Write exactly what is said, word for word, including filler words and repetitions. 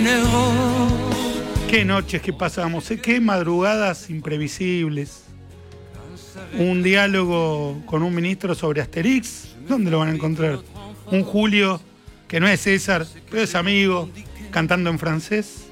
Qué noches que pasamos, ¿eh? Qué madrugadas imprevisibles. Un diálogo con un ministro sobre Asterix, ¿dónde lo van a encontrar? Un Julio, que no es César, pero es amigo, cantando en francés.